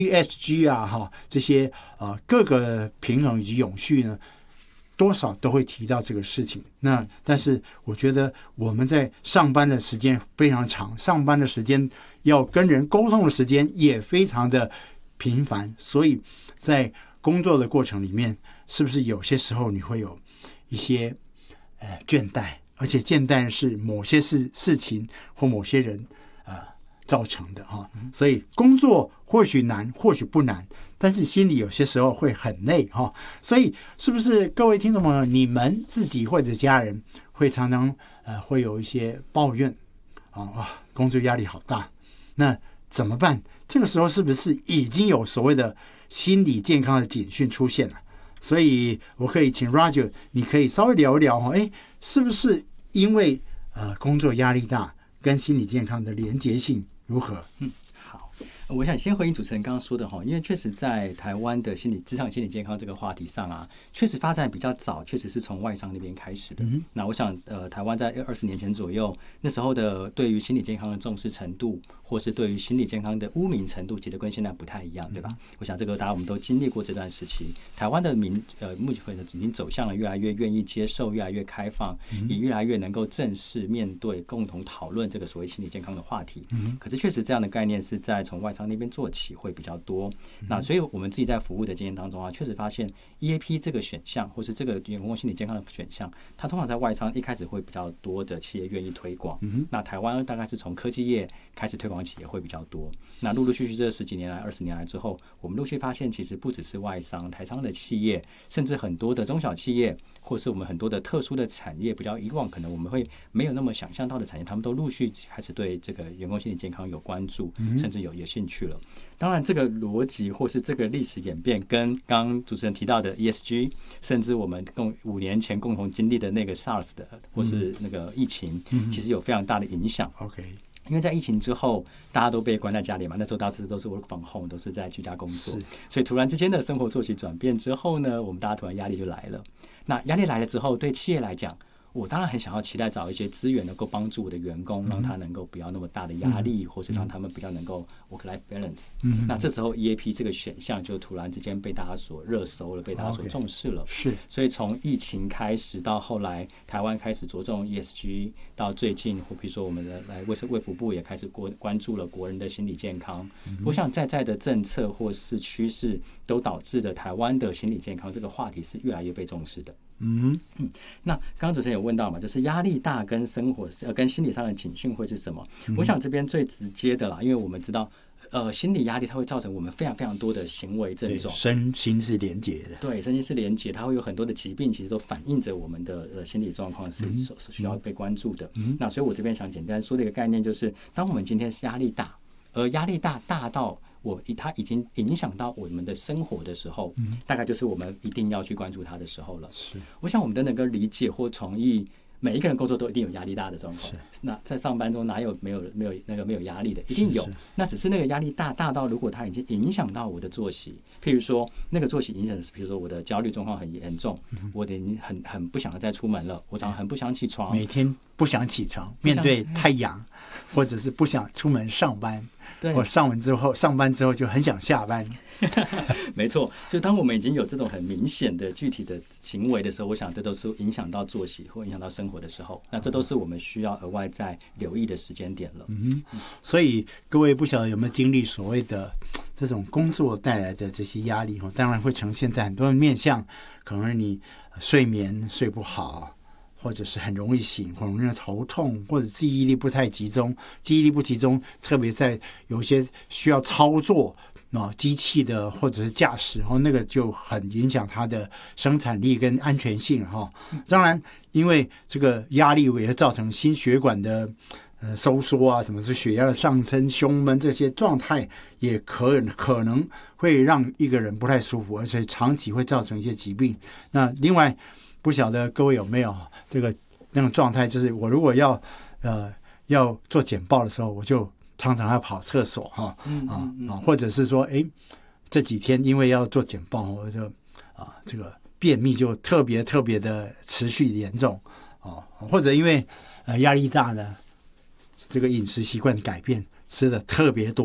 ESG 啊这些各个平衡以及永续呢，多少都会提到这个事情。那但是我觉得我们在上班的时间非常长，上班的时间要跟人沟通的时间也非常的频繁，所以在工作的过程里面，是不是有些时候你会有一些倦怠，而且倦怠是某些事情或某些人造成的哈。所以工作或许难，或许不难，但是心里有些时候会很累哈。所以是不是各位听众朋友，你们自己或者家人会常常会有一些抱怨工作压力好大，那怎么办？这个时候是不是已经有所谓的心理健康的警讯出现了？所以我可以请 Roger， 你可以稍微聊一聊是不是因为工作压力大跟心理健康的连结性如何？ 好，我想先回应主持人刚刚说的因为确实在台湾的职场心理健康这个话题上啊，确实发展比较早，确实是从外商那边开始的。那我想台湾在20年前左右，那时候的对于心理健康的重视程度，或是对于心理健康的污名程度，其实跟现在不太一样，对吧？我想这个大家我们都经历过这段时期，台湾的目前已经走向了越来越愿意接受，越来越开放，也越来越能够正式面对、共同讨论这个所谓心理健康的话题。可是确实这样的概念是在从外商那边做起会比较多。那所以我们自己在服务的经验当中啊，确实发现 EAP 这个选项，或是这个员工心理健康的选项，它通常在外商一开始会比较多的企业愿意推广。那台湾大概是从科技业开始推广企业会比较多。那陆陆续续这10几年来、20年来之后，我们陆续发现，其实不只是外商、台商的企业，甚至很多的中小企业，或是我们很多的特殊的产业，比较以往可能我们会没有那么想象到的产业，他们都陆续开始对这个员工心理健康有关注，甚至有兴趣了。当然，这个逻辑或是这个历史演变，跟刚刚主持人提到的 ESG， 甚至我们5年前共同经历的那个 SARS 的，或是那个疫情，其实有非常大的影响。 OK。 因为在疫情之后，大家都被关在家里嘛，那时候大家都是 work from home， 都是在居家工作，所以突然之间的生活作息转变之后呢，我们大家突然压力就来了。那压力来了之后，对企业来讲，我当然很想要期待找一些资源能够帮助我的员工，让他能够不要那么大的压力，或是让他们比较能够 work-life balance。那这时候 EAP 这个选项就突然之间被大家所热搜了，被大家所重视了。 是， 所以从疫情开始到后来，台湾开始着重 ESG， 到最近，或比如说我们的卫福部也开始关注了国人的心理健康。我想在的政策或是趋势都导致了台湾的心理健康这个话题是越来越被重视的。那刚刚主持人有问到嘛，就是压力大跟生活跟心理上的警讯会是什么？我想这边最直接的啦，因为我们知道心理压力它会造成我们非常非常多的行为症状， 身心是连结的。 对，身心是连结，它会有很多的疾病，其实都反映着我们的心理状况是需要被关注的。那所以我这边想简单说的一个概念就是，当我们今天是压力大，而压力大到它已经影响到我们的生活的时候，大概就是我们一定要去关注它的时候了。我想我们都能够理解或同意，每一个人工作都一定有压力大的状况。那在上班中哪有没有压力的？一定有。那只是那个压力大到，如果它已经影响到我的作息，譬如说那个作息影响的是，比如说我的焦虑状况很严重，我已经很不想再出门了，我早上很不想起床， 每天不想起床，面对太阳，或者是不想出门上班。我上班之后就很想下班。 没错，就当我们已经有这种很明显的具体的行为的时候，我想这都是影响到作息或影响到生活的时候，那这都是我们需要额外再留意的时间点了。 所以各位不晓得有没有经历所谓的这种工作带来的这些压力，当然会呈现在很多的面向，可能你睡眠睡不好，或者是很容易醒，很容易头痛，或者记忆力不太集中。记忆力不集中，特别在有些需要操作机器的或者是驾驶，那个就很影响它的生产力跟安全性。当然，因为这个压力也会造成心血管的收缩啊，什么是血压的上升、胸闷这些状态，也可能会让一个人不太舒服，而且长期会造成一些疾病。那另外，不晓得各位有没有这个那种状态，就是我如果要做简报的时候，我就常常要跑厕所或者是说，这几天因为要做简报，我就这个便秘就特别的持续严重或者因为压力大呢，这个饮食习惯改变，吃的特别多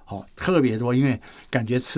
特别多，因为感觉吃